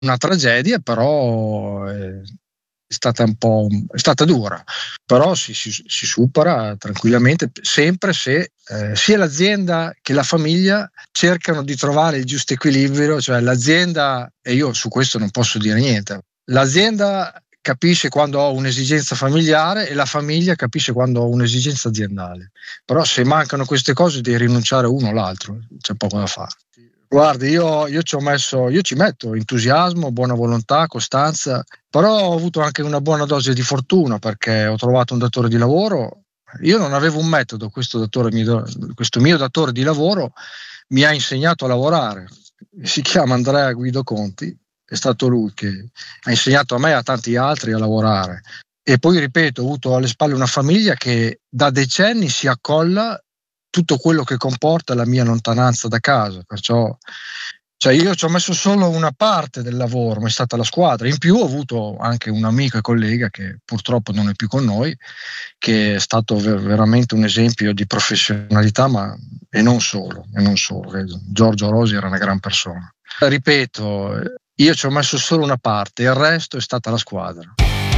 una tragedia, però è stata dura, però si supera tranquillamente, sempre se sia l'azienda che la famiglia cercano di trovare il giusto equilibrio, cioè l'azienda, e io su questo non posso dire niente, l'azienda capisce quando ho un'esigenza familiare e la famiglia capisce quando ho un'esigenza aziendale, però se mancano queste cose devi rinunciare uno o l'altro, c'è poco da fare. Guardi, io ci metto entusiasmo, buona volontà, costanza, però ho avuto anche una buona dose di fortuna perché ho trovato un datore di lavoro. Io non avevo un metodo, questo mio datore di lavoro mi ha insegnato a lavorare. Si chiama Andrea Guido Conti, è stato lui che ha insegnato a me e a tanti altri a lavorare. E poi, ripeto, ho avuto alle spalle una famiglia che da decenni si accolla tutto quello che comporta la mia lontananza da casa, perciò io ci ho messo solo una parte del lavoro, ma è stata la squadra. In più ho avuto anche un amico e collega che purtroppo non è più con noi, che è stato veramente un esempio di professionalità, e non solo. Giorgio Rosi era una gran persona. Ripeto, io ci ho messo solo una parte, il resto è stata la squadra.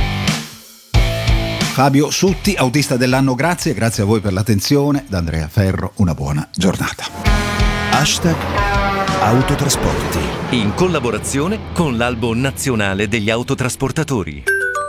Fabio Sutti, autista dell'anno, grazie a voi per l'attenzione. Da Andrea Ferro, una buona giornata. #Autotrasporti, in collaborazione con l'Albo Nazionale degli Autotrasportatori.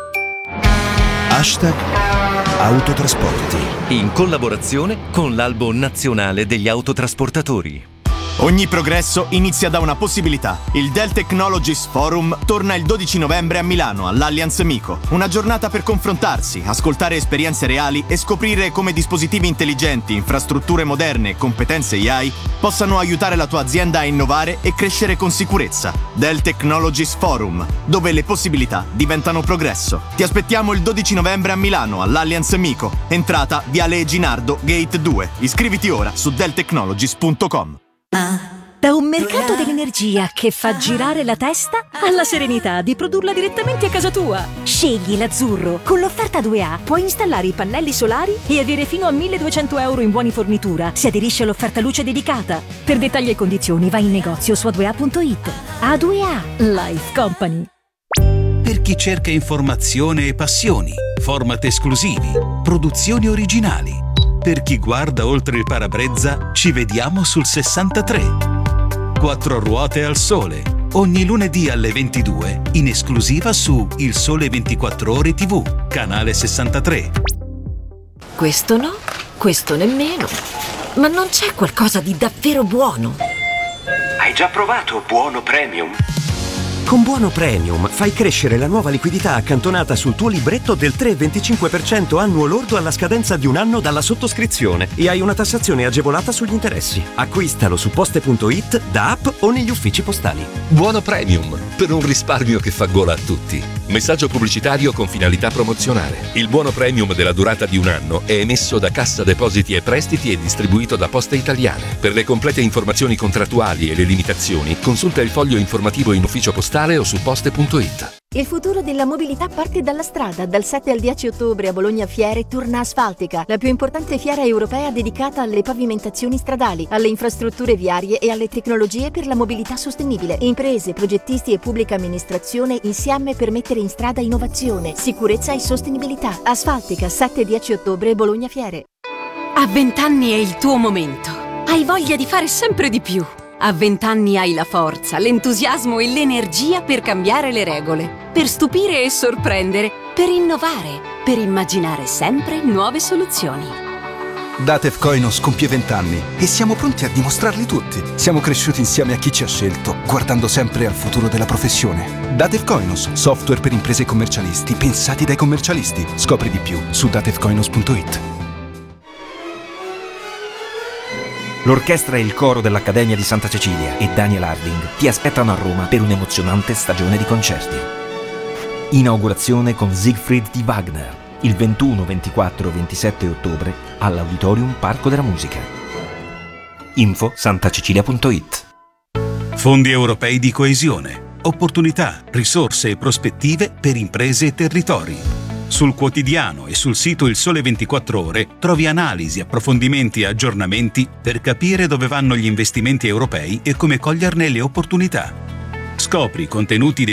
#Autotrasporti, in collaborazione con l'Albo Nazionale degli Autotrasportatori. Ogni progresso inizia da una possibilità. Il Dell Technologies Forum torna il 12 novembre a Milano, all'Allianz MiCo. Una giornata per confrontarsi, ascoltare esperienze reali e scoprire come dispositivi intelligenti, infrastrutture moderne e competenze AI possano aiutare la tua azienda a innovare e crescere con sicurezza. Dell Technologies Forum, dove le possibilità diventano progresso. Ti aspettiamo il 12 novembre a Milano, all'Allianz MiCo. Entrata Viale Eginardo, Gate 2. Iscriviti ora su delltechnologies.com. Da un mercato dell'energia che fa girare la testa alla serenità di produrla direttamente a casa tua. Scegli l'azzurro. Con l'offerta 2A puoi installare i pannelli solari e avere fino a 1.200 euro in buoni fornitura se aderisci all'offerta luce dedicata. Per dettagli e condizioni vai in negozio su a2a.it. A2A Life Company. Per chi cerca informazione e passioni, format esclusivi, produzioni originali. Per chi guarda oltre il parabrezza, ci vediamo sul 63. 4 ruote al sole, ogni lunedì alle 22, in esclusiva su Il Sole 24 Ore TV, canale 63. Questo no, questo nemmeno. Ma non c'è qualcosa di davvero buono? Hai già provato Buono Premium? Con Buono Premium fai crescere la nuova liquidità accantonata sul tuo libretto del 3,25% annuo lordo alla scadenza di un anno dalla sottoscrizione e hai una tassazione agevolata sugli interessi. Acquistalo su poste.it, da app o negli uffici postali. Buono Premium, per un risparmio che fa gola a tutti. Messaggio pubblicitario con finalità promozionale. Il Buono Premium della durata di un anno è emesso da Cassa Depositi e Prestiti e distribuito da Poste Italiane. Per le complete informazioni contrattuali e le limitazioni, consulta il foglio informativo in ufficio postale o su poste.it. Il futuro della mobilità parte dalla strada. Dal 7 al 10 ottobre a Bologna Fiere torna Asfaltica, la più importante fiera europea dedicata alle pavimentazioni stradali, alle infrastrutture viarie e alle tecnologie per la mobilità sostenibile. Imprese, progettisti e pubblica amministrazione insieme per mettere in strada innovazione, sicurezza e sostenibilità. Asfaltica, 7-10 ottobre, Bologna Fiere. A 20 anni è il tuo momento. Hai voglia di fare sempre di più. A 20 anni hai la forza, l'entusiasmo e l'energia per cambiare le regole, per stupire e sorprendere, per innovare, per immaginare sempre nuove soluzioni. Datev Koinos compie 20 anni e siamo pronti a dimostrarli tutti. Siamo cresciuti insieme a chi ci ha scelto, guardando sempre al futuro della professione. Datev Koinos, software per imprese e commercialisti, pensati dai commercialisti. Scopri di più su datevkoinos.it. L'orchestra e il coro dell'Accademia di Santa Cecilia e Daniel Harding ti aspettano a Roma per un'emozionante stagione di concerti. Inaugurazione con Siegfried di Wagner, il 21, 24 e 27 ottobre all'Auditorium Parco della Musica. Info santacecilia.it. Fondi europei di coesione, opportunità, risorse e prospettive per imprese e territori. Sul quotidiano e sul sito Il Sole 24 Ore trovi analisi, approfondimenti e aggiornamenti per capire dove vanno gli investimenti europei e come coglierne le opportunità. Scopri contenuti